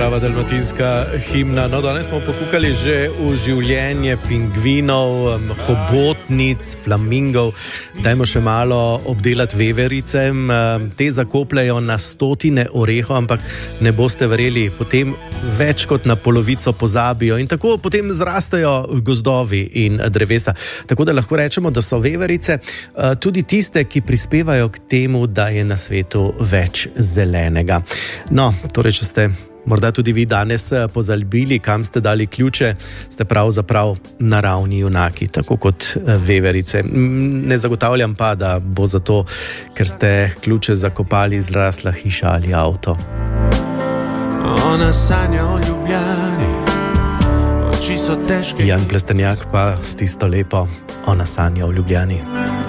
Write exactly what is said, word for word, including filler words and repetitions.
prava dalmatinska himna. No, danes smo pokukali že v življenje pingvinov, hobotnic, flamingov. Dajmo še malo obdelati veverice. Te zakopljajo na stotine orehov, ampak ne boste verjeli, potem več kot na polovico pozabijo in tako potem zrastejo gozdovi in drevesa. Tako da lahko rečemo, da so veverice tudi tiste, ki prispevajo k temu, da je na svetu več zelenega. No, torej, če ste morda tudi vi danes pozabili, kam ste dali ključe, ste pravzaprav naravni junaki, tako kot veverice. Ne zagotavljam pa, da bo zato, ker ste ključe zakopali, zrasla hiša ali avto. Ona sanja o Ljubljani, oči so težke. Jan Plestenjak pa s tisto lepo Ona sanja o Ljubljani.